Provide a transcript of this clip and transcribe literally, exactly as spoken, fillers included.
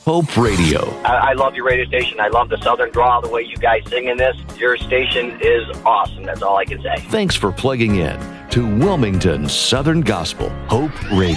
Hope Radio. I, I love your radio station. I love the Southern drawl, the way you guys sing in this. Your station is awesome. That's all I can say. Thanks for plugging in to Wilmington Southern Gospel Hope Radio.